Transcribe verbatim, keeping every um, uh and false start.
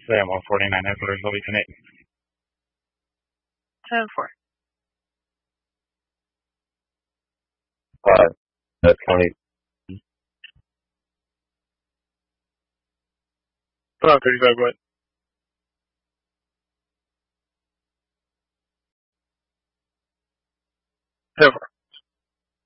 Sam one forty-nine Edwards, Lobby Connect. seven four. Five. That's County. five thirty-five, what? seven four.